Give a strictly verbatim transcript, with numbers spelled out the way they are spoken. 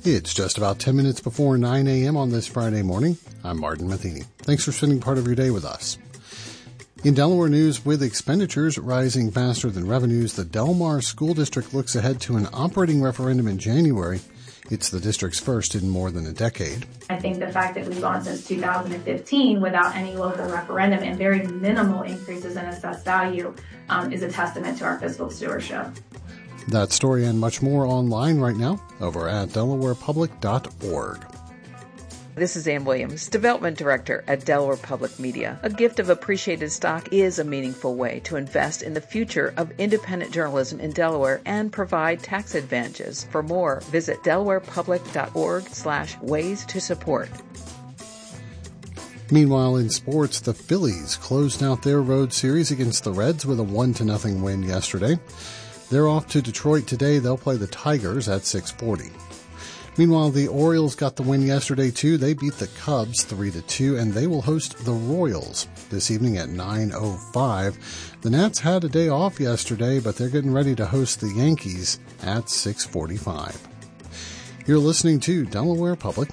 It's just about ten minutes before nine a.m. on this Friday morning. I'm Martin Matheny. Thanks for spending part of your day with us. In Delaware news, with expenditures rising faster than revenues, the Del Mar School District looks ahead to an operating referendum in January. It's the district's first in more than a decade. I think the fact that we've gone since two thousand fifteen without any local referendum and very minimal increases in assessed value um, is a testament to our fiscal stewardship. That story and much more online right now over at delaware public dot org. This is Ann Williams, Development Director at Delaware Public Media. A gift of appreciated stock is a meaningful way to invest in the future of independent journalism in Delaware and provide tax advantages. For more, visit delaware public dot org slash ways to support. Meanwhile, in sports, the Phillies closed out their road series against the Reds with a one to nothing win yesterday. They're off to Detroit today. They'll play the Tigers at six forty. Meanwhile, the Orioles got the win yesterday, too. They beat the Cubs three to two, and they will host the Royals this evening at nine oh five. The Nats had a day off yesterday, but they're getting ready to host the Yankees at six forty-five. You're listening to Delaware Public